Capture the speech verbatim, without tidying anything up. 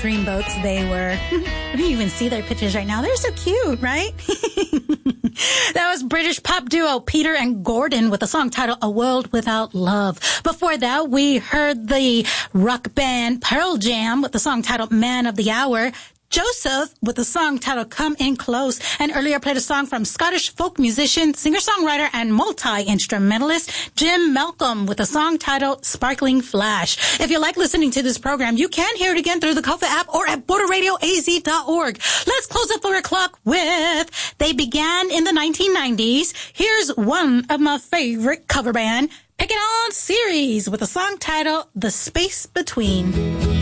dreamboats they were. You can even see their pictures right now. They're so cute, right? That was British pop duo Peter and Gordon with a song titled A World Without Love. Before that, we heard the rock band Pearl Jam with the song titled Man of the Hour. Joseph with the song titled Come In Close, and earlier played a song from Scottish folk musician, singer-songwriter, and multi-instrumentalist Jim Malcolm with a song titled Sparkling Flash. If you like listening to this program, you can hear it again through the Kofa app or at border radio a z dot org. Let's close the four o'clock with They Began in the nineteen nineties. Here's one of my favorite cover band, Picking On Series, with a song titled The Space Between.